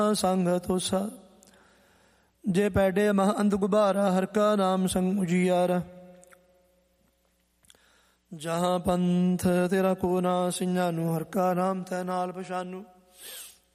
ਸੰਗ ਤੋਸਾ। ਜੇ ਪੈਡੇ ਮਹ ਅੰਧ ਗੁਬਾਰਾ, ਹਰਿ ਕਾ ਨਾਮ ਸੰਗ ਉਜੀਆਰਾ। ਜਹਾਂ ਪੰਥ ਤੇਰਾ ਕੋ ਨਾ ਸਿੰਘਾਨੂ, ਹਰਿ ਕਾ ਨਾਮ ਤੈ ਨਾਲ ਪਛਾਨੂ।